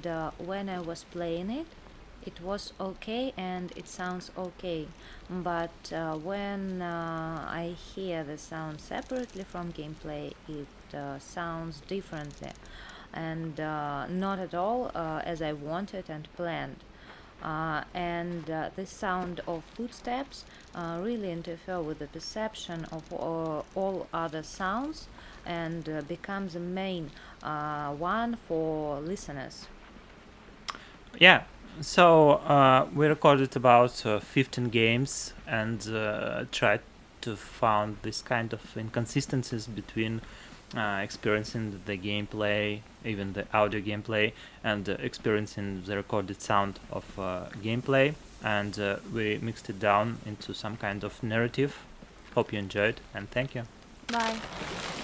and when I was playing it, it was okay and it sounds okay. But when I hear the sound separately from gameplay, it sounds differently and not at all as I wanted and planned. And the sound of footsteps really interfere with the perception of all other sounds and becomes the main one for listeners. Yeah. So we recorded about 15 games and tried to find this kind of inconsistencies between experiencing the gameplay, even the audio gameplay, and experiencing the recorded sound of gameplay. And we mixed it down into some kind of narrative. Hope you enjoyed, and thank you. Bye.